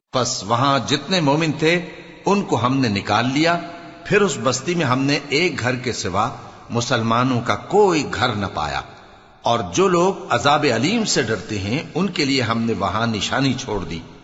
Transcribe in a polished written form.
बस वहां जितने मोमिन थे उनको हमने निकाल लिया। फिर उस बस्ती में हमने एक घर के सिवा मुसलमानों का कोई घर न पाया। और जो लोग अजाब अलीम से डरते हैं उनके लिए हमने वहां निशानी छोड़ दी।